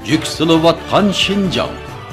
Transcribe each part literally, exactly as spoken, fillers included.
Yükselivatkan Şinjan.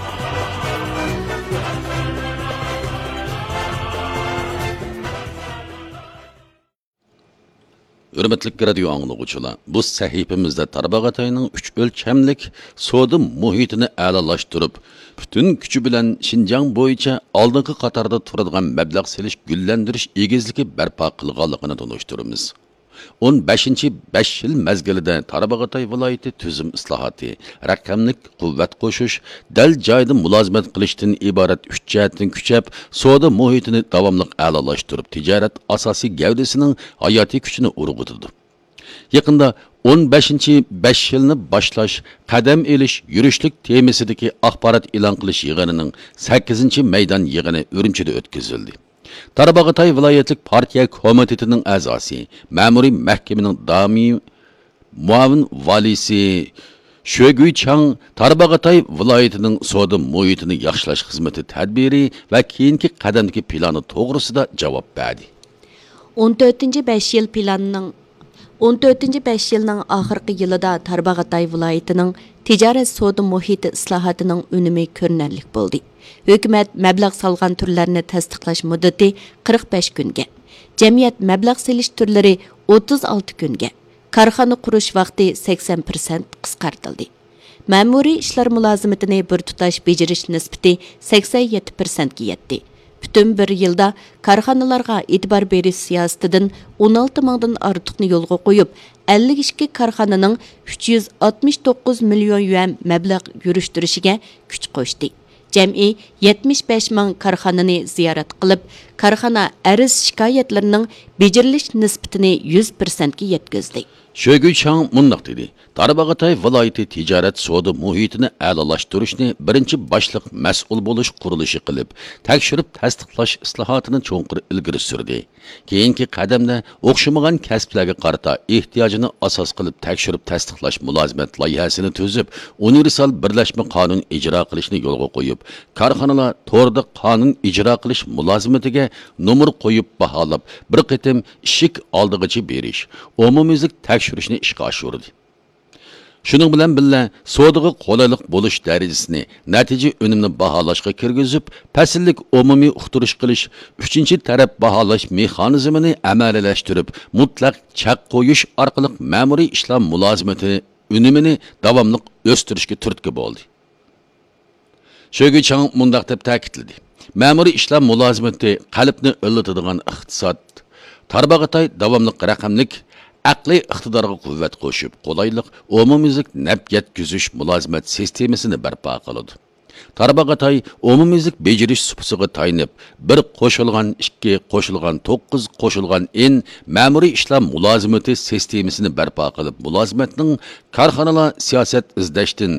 Hürmetlik radio anlıqçılar, bu sahifimizde Tarbağatay'ın üç ölçemlik soda muhitini a'lolaştırıp, bütün küçü bilen Şinjan boyunca aldığın qatarda turadigan mablag' selish güllendirish egizligi barpo qilganligini tunuşturamiz. o'n beshinchi besh yil mezgilida Tarbağatay viloyati tuzum islohoti, raqamlik quvvat qo'shish, dal joyda mulozimat qilishdan iborat uch jihatdan kuchab, soda muhitini davomli a'lolashtirib, tijorat asosiy gavdasining hayotiy kuchini urg'utdi. Yaqinda o'n beshinchi besh yilni boshlash, qadam elish, yurishlik temasidagi axborot e'lon qilish yig'inining sakkizinchi maydon yig'ini Urumchida o'tkazildi. Tarbağatay viloyatlik partiya komitetining a'zosi, ma'muriy mahkamaning doimiy muavin valisi Shoguy Chang Tarbağatay viloyatining soda muhitini yaxshilash xizmati tadbiri va keyingi qadamdagi plani to'g'risida javob berdi. o'n to'rtinchi besh yil planining o'n to'rtinchi besh yilning oxirgi yilida Tarbağatay viloyatining tijorat soda muhiti islohotining unumi ko'rinarli bo'ldi. Hökumət məbləğ salğan türlərini təsdiqlash müddəti qirq besh kunga, cəmiyyət məbləğ selish türləri o'ttiz olti kunga, karxana qurish vaqti sakson prosent qisqartildi. Ma'muriy ishlar mulozimatini bir tutash bejirish nisbati sakson yetti prosentga yetdi. Bütün bir yilda karxanalarga e'tibor berish siyosatidan o'n olti mingdan ortiqni yo'lga qo'yib, ellik ikki karxananing uch yuz oltmish to'qqiz million yuan mablag' yurishtirishiga kuch qo'shdi. Cəmi yetmish besh ming karxanani ziyorat qilib, karxana ariz shikoyatlarining bejirilish nisbatini yuz prosentga yetkazdi. Shoguy Chang mundaq dedi. Tarbağatay viloyati tijorat soda muhitini a'lolashtirishni birinchi boshliq mas'ul bo'lish qurilishi qilib, tekshirib tasdiqlash islohotini cho'nqir ilgari surdi. Keyingi qadamda o'xshamagan kasblarga qarata ehtiyojini asos qilib tekshirib tasdiqlash mulozimat loyihasini tuzib, universal birlashma qonun ijro qilishni yo'lga qo'yib, korxonalar to'g'rida qonun ijro qilish mulozimatiga nomer qo'yib baholab, bir qitim ishik oldig'icha berish, umumiylik tekshirishni ishga oshirdi. Shuning bilan birga sodaga qolaylik bo'lish darajasini, natija unumni baholashga kirgizib, fasllik umumiy uqtirish qilish, uchinchi taraf baholash mexanizmini amaliyalashtirib, mutlaq chaq qo'yish orqali ma'muriy ishlar mulozimati unumini davomli o'stirishga turtki bo'ldi. Shoguy Chang mundaq deb ta'kidladi. Ma'muriy ishlar mulozimati qalbni o'llatadigan iqtisod. Tarbağatay davomli raqamlik aqliy iqtidorga quvvat qo'shib, qo'laylik umumiylik naf yetkazish mulozimat sistemasini barpo qiladi. Tarbağatay umumiylik bejirish supasiga tayanib, bir qo'shilgan ikki qo'shilgan to'qqiz qo'shilgan in ma'muriy ishlar mulozimati sistemasini barpo qilib, mulozimatning korxonalar siyosat izdashdan